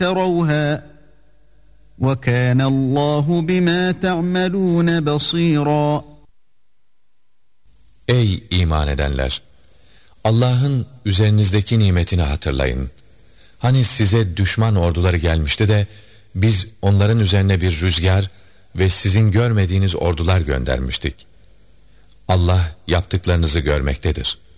تَرَوْهَا وَكَانَ اللّٰهُ بِمَا تَعْمَلُونَ بَصِيرًا. Ey iman edenler! Allah'ın üzerinizdeki nimetini hatırlayın. Hani size düşman orduları gelmişti de biz onların üzerine bir rüzgar ve sizin görmediğiniz ordular göndermiştik. Allah yaptıklarınızı görmektedir.